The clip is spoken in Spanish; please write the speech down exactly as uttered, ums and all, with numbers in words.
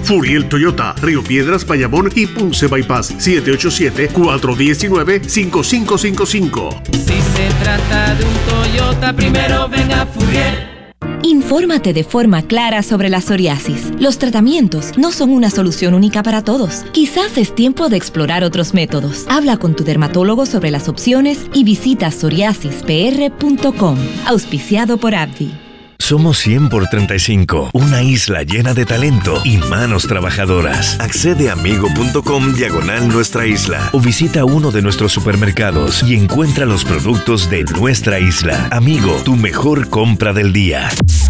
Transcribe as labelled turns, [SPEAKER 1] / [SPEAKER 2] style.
[SPEAKER 1] Furiel Toyota, Río Piedras, Bayamón y Ponce Bypass. siete ocho siete, cuatro uno nueve, cinco cinco cinco cinco.
[SPEAKER 2] Si se trata de un Toyota, primero ven a Furiel.
[SPEAKER 3] Infórmate de forma clara sobre la psoriasis. Los tratamientos no son una solución única para todos. Quizás es tiempo de explorar otros métodos. Habla con tu dermatólogo sobre las opciones y visita psoriasis p r punto com. Auspiciado por AbbVie.
[SPEAKER 4] Somos cien por treinta y cinco, una isla llena de talento y manos trabajadoras. Accede a amigo.com diagonal nuestra isla o visita uno de nuestros supermercados y encuentra los productos de nuestra isla. Amigo, tu mejor compra del día.